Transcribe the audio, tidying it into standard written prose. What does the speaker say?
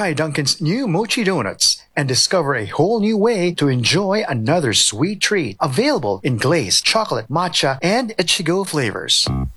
Try Dunkin's new Mochi Donuts and discover a whole new way to enjoy another sweet treat. Available in glazed, chocolate, matcha, and Ichigo flavors.